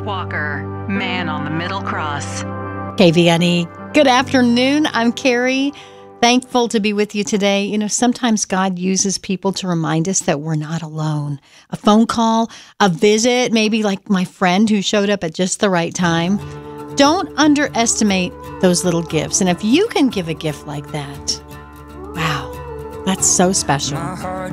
Walker, Man on the Middle Cross. KVNE. Good afternoon. I'm Carrie. Thankful to be with you today. You know, sometimes God uses people to remind us that we're not alone. A phone call, a visit, maybe like my friend who showed up at just the right time. Don't underestimate those little gifts. And if you can give a gift like that, wow, that's so special.